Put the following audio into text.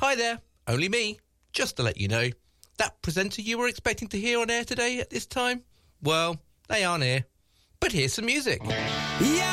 Hi there, only me. Just to let you know, that presenter you were expecting to hear on air today at this time, well, they aren't here. But here's some music. Yeah!